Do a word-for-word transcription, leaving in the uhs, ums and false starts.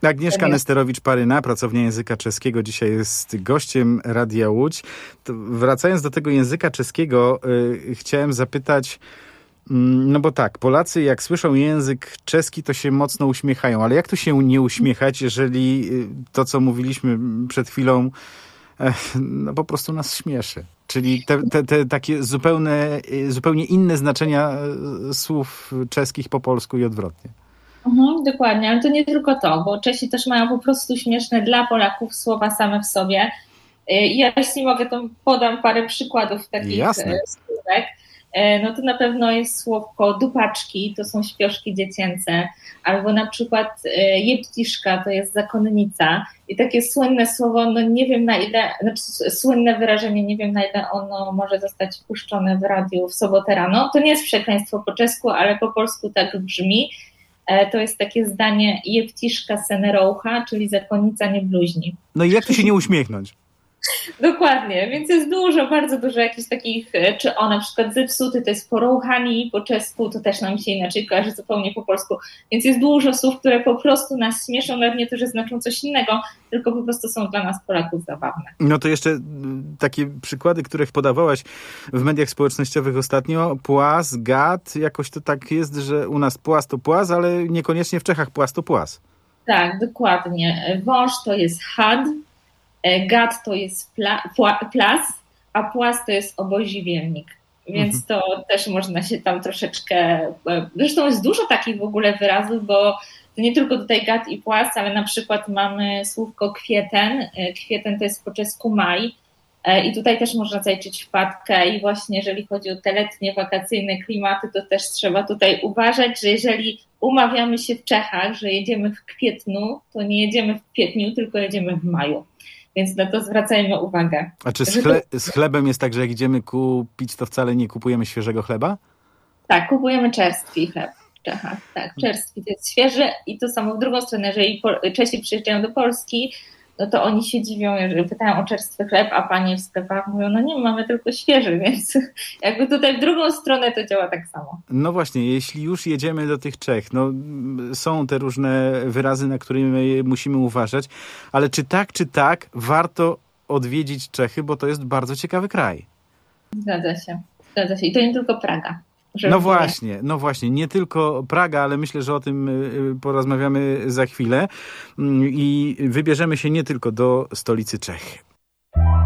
Agnieszka Tak jest. Nesterowicz-Paryna, pracownia języka czeskiego, dzisiaj jest gościem Radia Łódź. To wracając do tego języka czeskiego, yy, chciałem zapytać, yy, no bo tak, Polacy jak słyszą język czeski, to się mocno uśmiechają, ale jak tu się nie uśmiechać, jeżeli yy, to, co mówiliśmy przed chwilą, yy, no po prostu nas śmieszy. Czyli te, te, te takie zupełne, yy, zupełnie inne znaczenia yy, słów czeskich po polsku i odwrotnie. Mhm, dokładnie, ale to nie tylko to, bo Czesi też mają po prostu śmieszne dla Polaków słowa same w sobie. Ja jeśli mogę, to podam parę przykładów takich Jasne. słówek. No to na pewno jest słówko dupaczki, to są śpioszki dziecięce, albo na przykład jeptiszka, to jest zakonnica. I takie słynne słowo, no nie wiem na ile, znaczy słynne wyrażenie, nie wiem na ile ono może zostać puszczone w radiu w sobotę rano. To nie jest przekleństwo po czesku, ale po polsku tak brzmi. To jest takie zdanie jeptiszka seneroucha, czyli zakonnica nie bluźni. No i jak tu się nie uśmiechnąć? Dokładnie, więc jest dużo, bardzo dużo jakichś takich, czy o na przykład zepsuty to jest porouchani po czesku, to też nam się inaczej kojarzy zupełnie po polsku, więc jest dużo słów, które po prostu nas śmieszą, nawet nie to, że znaczą coś innego, tylko po prostu są dla nas Polaków zabawne. No to jeszcze takie przykłady, które podawałaś w mediach społecznościowych ostatnio, płas, gad, jakoś to tak jest, że u nas płas to płas, ale niekoniecznie w Czechach płas to płas. Tak, dokładnie. Wąż to jest had, gad to jest pla, pła, plas, a płas to jest oboziwielnik. Więc mhm. to też można się tam troszeczkę... Zresztą jest dużo takich w ogóle wyrazów, bo to nie tylko tutaj gad i płas, ale na przykład mamy słówko kwieten. Kwieten to jest po czesku maj i tutaj też można zaliczyć wpadkę i właśnie jeżeli chodzi o te letnie, wakacyjne klimaty, to też trzeba tutaj uważać, że jeżeli umawiamy się w Czechach, że jedziemy w kwietniu, to nie jedziemy w kwietniu, tylko jedziemy w maju. Więc na to zwracajmy uwagę. A czy z, chle- z chlebem jest tak, że jak idziemy kupić, to wcale nie kupujemy świeżego chleba? Tak, kupujemy czerstwi chleb w Czechach. Tak, czerstwi to jest świeży i to samo w drugą stronę, jeżeli Czesi przyjeżdżają do Polski, no to oni się dziwią, jeżeli pytają o czerstwy chleb, a panie w sklepach mówią, no nie, mamy tylko świeży, więc jakby tutaj w drugą stronę to działa tak samo. No właśnie, jeśli już jedziemy do tych Czech, no są te różne wyrazy, na które my musimy uważać, ale czy tak, czy tak warto odwiedzić Czechy, bo to jest bardzo ciekawy kraj. Zgadza się, zgadza się. I to nie tylko Praga. No właśnie, no właśnie, nie tylko Praga, ale myślę, że o tym porozmawiamy za chwilę i wybierzemy się nie tylko do stolicy Czech.